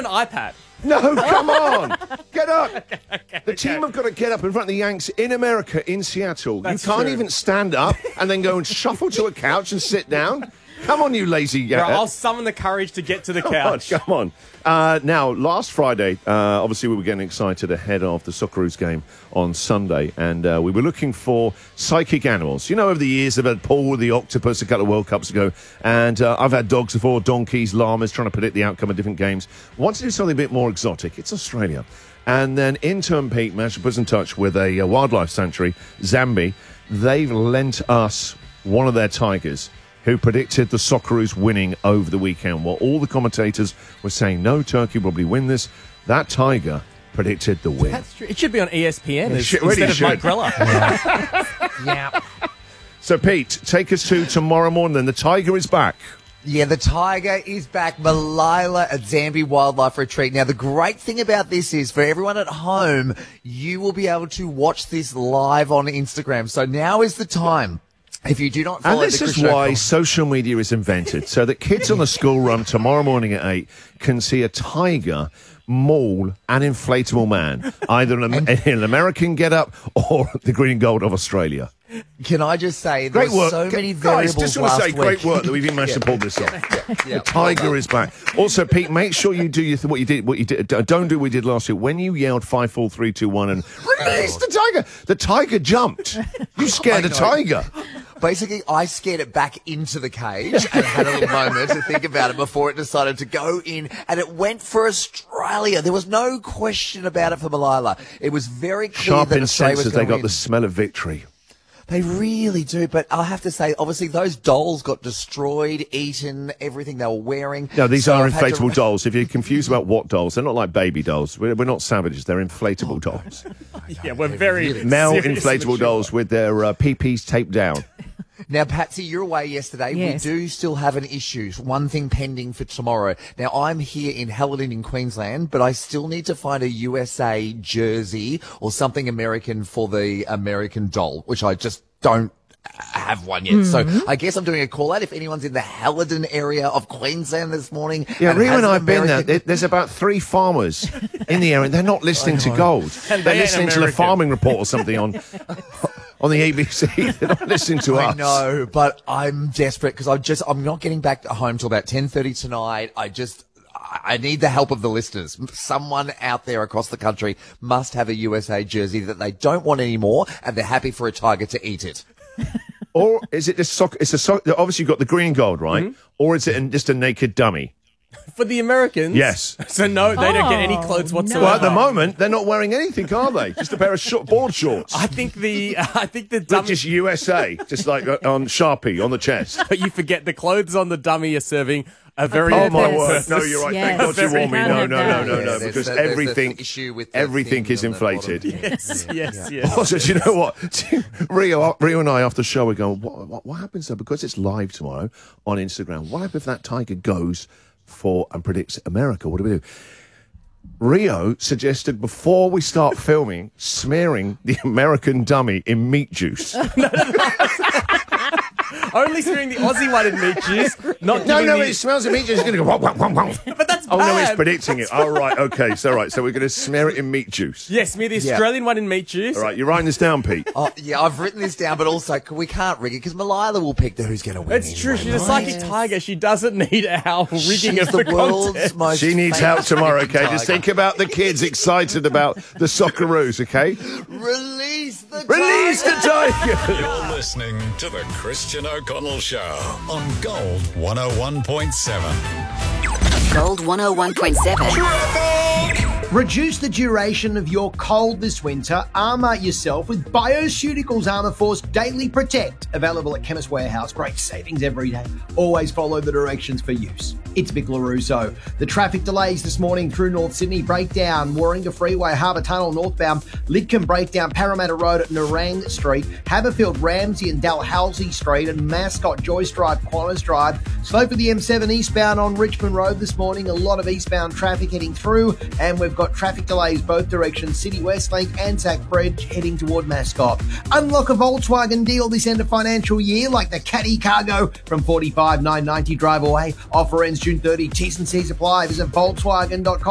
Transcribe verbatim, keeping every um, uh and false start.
an iPad. No, come on. Get up. Okay, okay, the team okay. have got to get up in front of the Yanks in America, in Seattle. That's you can't true. even stand up and then go and shuffle to a couch and sit down. Come on, you lazy... Right, I'll summon the courage to get to the Come couch. on, come on. Uh, now, last Friday, uh, obviously we were getting excited ahead of the Socceroos game on Sunday, and uh, we were looking for psychic animals. You know, over the years, I've had Paul the octopus a couple of World Cups ago, and uh, I've had dogs before, donkeys, llamas, trying to predict the outcome of different games. Want to do something a bit more exotic? It's Australia. And then intern Pete managed to put us in touch with a, a wildlife sanctuary, Zambi. They've lent us one of their tigers, who predicted the Socceroos winning over the weekend. While all the commentators were saying, no, Turkey will probably win this, that tiger predicted the win. That's true. It should be on E S P N It as, should- really instead of should. Mike Grella. Yeah. So, Pete, take us to tomorrow morning, then. The tiger is back. Yeah, the tiger is back. Malila at Zambi Wildlife Retreat. Now, the great thing about this is for everyone at home, you will be able to watch this live on Instagram. So now is the time. If you do not follow And this the is Christian why O'Connell- social media is invented, so that kids on the school run tomorrow morning at eight can see a tiger maul an inflatable man, either an, an American get-up or the green and gold of Australia. Can I just say, there Great were work. so many Guys, variables just want to last say, great week. work that we've even managed to pull this off. Yeah. The tiger is back. Also, Pete, make sure you do your th- what you did. What you did. Don't do what we did last week. When you yelled five, four, three, two, one, and release the tiger, the tiger jumped. You scared I a know. tiger. Basically, I scared it back into the cage and had a little moment to think about it before it decided to go in, and it went for Australia. There was no question about it for Malila. It was very clear Sharp that in Australia was senses, going they got to the smell of victory. They really do, but I'll have to say, obviously, those dolls got destroyed, eaten, everything they were wearing. No, these So are I've had to- inflatable dolls. If you're confused about what dolls, they're not like baby dolls. We're, we're not savages. They're inflatable dolls. Yeah, we're very Male serious inflatable mature. dolls with their uh, P Ps taped down. Now, Patsy, you're away yesterday. Yes. We do still have an issue. One thing pending for tomorrow. Now, I'm here in Helidon in Queensland, but I still need to find a U S A jersey or something American for the American doll, which I just don't have one yet. So I guess I'm doing a call out if anyone's in the Helidon area of Queensland this morning. Yeah, Rio has and an I have been there. American- There- There's about three farmers in the area, and they're not listening to Gold. And They're they ain't listening to the American. Farming Report or something on on the A B C. They're not listening to I us. know, but I'm desperate because I just I'm not getting back home till about ten thirty tonight. I just I need the help of the listeners. Someone out there across the country must have a U S A jersey that they don't want anymore, and they're happy for a tiger to eat it. Or is it just sock? It's a sock. Obviously, you've got the green and gold, right? Mm-hmm. Or is it an, just a naked dummy? For the Americans? Yes. So no, they don't get any Oh, clothes no. whatsoever. Well, at the moment, they're not wearing anything, are they? Just a pair of short board shorts. I think the I think the Look, dummy. just U S A, just like uh, on Sharpie on the chest. But you forget the clothes on the dummy are serving a very Oh my purpose. word! No, you're right. Thank Yes. God you warned me. No, no, no, no, no, Yeah, there's because the- there's the everything, issue with the everything thing is on the bottom. inflated. Yes, yes, yes. Also, do you know what? Rio, Rio and I after the show, we're going, what, what, what happens though? Because it's live tomorrow on Instagram. What happens if that tiger goes for and predicts America? What do we do? Rio suggested before we start filming, smearing the American dummy in meat juice. Only smearing the Aussie one in meat juice, not No, giving no, the... it smells of meat juice. It's going to go, wah, wah, wah, wah. But that's Oh, no, it's bad. predicting it. Oh, right, okay. So, right, so we're going to smear it in meat juice. Yes, smear the Yeah. Australian one in meat juice. All right, you're writing this down, Pete. Oh, yeah, I've written this down, but also we can't rig it because Malila will pick the who's going to win. It's true. anyway, She's a right? psychic tiger. She doesn't need our rigging She's of the, the, world's contest. most. She needs famous help tomorrow, tiger. okay? Just think about the kids excited about the Socceroos, okay? Release the Release the tiger. tiger! You're listening to the Christian O'Connell Show on Gold one oh one point seven. Gold one oh one point seven. Reduce the duration of your cold this winter. Armour yourself with Bioceuticals Armour Force Daily Protect. Available at Chemist Warehouse. Great savings every day. Always follow the directions for use. It's Vic LaRusso. The traffic delays this morning through North Sydney breakdown. Warringah Freeway, Harbour Tunnel northbound. Lidcombe breakdown. Parramatta Road at Nerang Street. Haberfield, Ramsey and Dalhousie Street. And Mascot, Joyce Drive, Qantas Drive. Slow for the M seven eastbound on Richmond Road this morning. A lot of eastbound traffic heading through. And we've got traffic delays both directions. City Westlink and Sack Bridge heading toward Mascot. Unlock a Volkswagen deal this end of financial year like the Caddy Cargo from forty-five nine ninety drive away. Offer ends June thirtieth. T's and C's apply. Visit Volkswagen dot com.